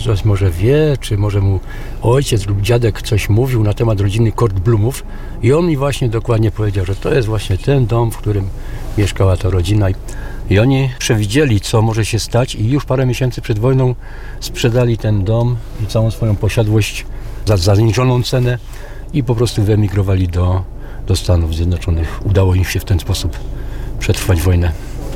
coś może wie, czy może mu ojciec lub dziadek coś mówił na temat rodziny Kortblumów i on mi właśnie dokładnie powiedział, że to jest właśnie ten dom, w którym mieszkała ta rodzina. I oni przewidzieli, co może się stać i już parę miesięcy przed wojną sprzedali ten dom i całą swoją posiadłość za zaniżoną cenę i po prostu wyemigrowali do Stanów Zjednoczonych. Udało im się w ten sposób przetrwać wojnę.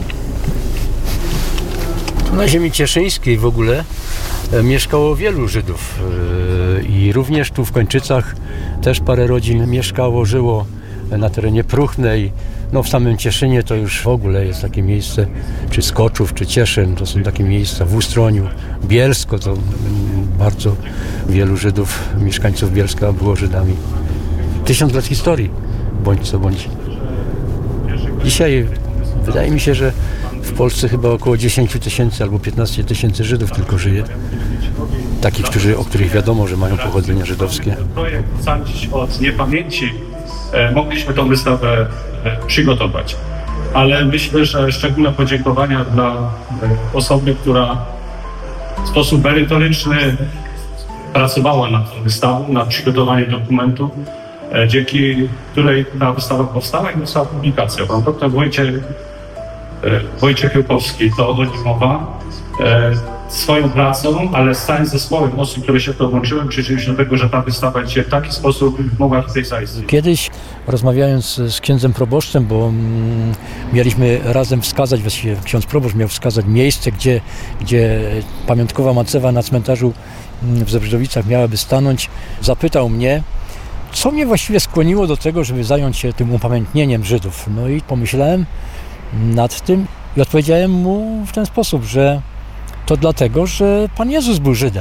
Na ziemi cieszyńskiej w ogóle mieszkało wielu Żydów i również tu w Kończycach też parę rodzin mieszkało, żyło na terenie Pruchnej. No w samym Cieszynie to już w ogóle jest takie miejsce, czy Skoczów, czy Cieszyn, to są takie miejsca, w Ustroniu, Bielsko, to bardzo wielu Żydów, mieszkańców Bielska było Żydami. 1000 lat historii, bądź co bądź. Dzisiaj wydaje mi się, że w Polsce chyba około 10 000 albo 15 000 Żydów tylko żyje. Takich, o których wiadomo, że mają pochodzenie żydowskie. Projekt Ocalić od niepamięci mogliśmy tą wystawę przygotować. Ale myślę, że szczególne podziękowania dla osoby, która w sposób merytoryczny pracowała nad tą wystawą, nad przygotowaniem dokumentu, dzięki której ta wystawa powstała i została publikacja. Pan dr Wojciech Jokowski, to o nim mowa, swoją pracą, ale z całym zespołem osób, które się w to włączyły, przyczyniły się do tego, że ta wystawa dzisiaj w taki sposób mogła tutaj zaistnieć. Kiedyś rozmawiając z księdzem proboszczem, bo mieliśmy razem wskazać, właściwie ksiądz proboszcz miał wskazać miejsce, gdzie pamiątkowa macewa na cmentarzu w Zebrzydowicach miałaby stanąć, zapytał mnie, co mnie właściwie skłoniło do tego, żeby zająć się tym upamiętnieniem Żydów. No i pomyślałem nad tym i odpowiedziałem mu w ten sposób, że to dlatego, że Pan Jezus był Żydem.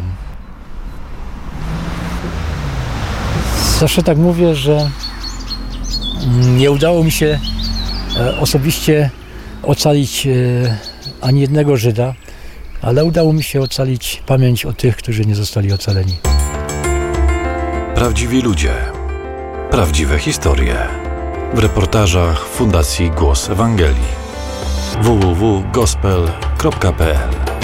Zawsze tak mówię, że nie udało mi się osobiście ocalić ani jednego Żyda, ale udało mi się ocalić pamięć o tych, którzy nie zostali ocaleni. Prawdziwi ludzie. Prawdziwe historie. W reportażach Fundacji Głos Ewangelii. www.gospel.pl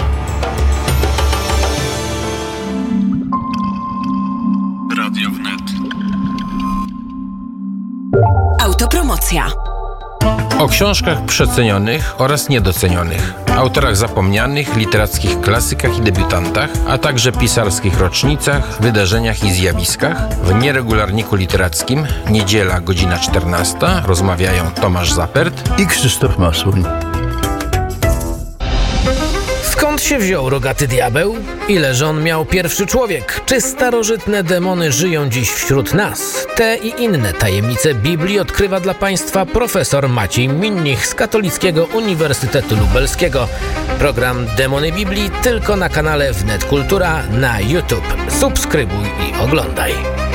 Radio Wnet. Autopromocja. O książkach przecenionych oraz niedocenionych, autorach zapomnianych, literackich klasykach i debiutantach, a także pisarskich rocznicach, wydarzeniach i zjawiskach. W Nieregularniku Literackim, niedziela, godzina 14, rozmawiają Tomasz Zapert i Krzysztof Masuń. Skąd się wziął rogaty diabeł? Ile żon miał pierwszy człowiek? Czy starożytne demony żyją dziś wśród nas? Te i inne tajemnice Biblii odkrywa dla Państwa profesor Maciej Minnich z Katolickiego Uniwersytetu Lubelskiego. Program Demony Biblii tylko na kanale Wnet Kultura na YouTube. Subskrybuj i oglądaj.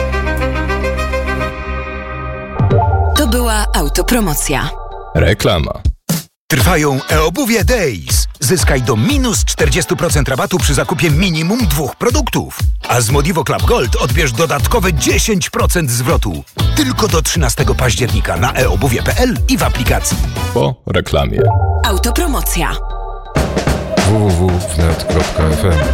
To była autopromocja. Reklama. Trwają eObuwie Days. Zyskaj do minus 40% rabatu przy zakupie minimum 2 produktów. A z Modivo Club Gold odbierz dodatkowe 10% zwrotu. Tylko do 13 października na eobuwie.pl i w aplikacji. Po reklamie. Autopromocja. www.wnet.fm